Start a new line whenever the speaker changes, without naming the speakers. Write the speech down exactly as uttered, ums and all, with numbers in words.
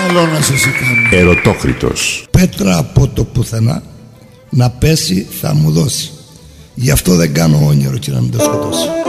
καλό να σας κάνει.
Ερωτόκριτος.
Πέτρα από το πουθενά να πέσει θα μου δώσει. Γι' αυτό δεν κάνω όνειρο και να μην το σκοτώσει.